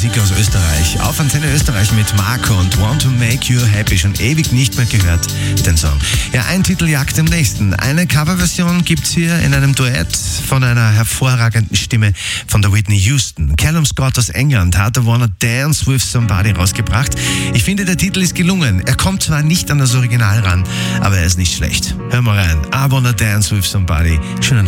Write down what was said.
Musik aus Österreich. Auf Antenne Österreich mit Marco und Want to Make You Happy. Schon ewig nicht mehr gehört, den Song. Ja, ein Titel jagt dem nächsten. Eine Coverversion gibt's hier in einem Duett von einer hervorragenden Stimme von der Whitney Houston. Callum Scott aus England hat I Wanna Dance With Somebody rausgebracht. Ich finde, der Titel ist gelungen. Er kommt zwar nicht an das Original ran, aber er ist nicht schlecht. Hör mal rein. I Wanna Dance With Somebody. Schönen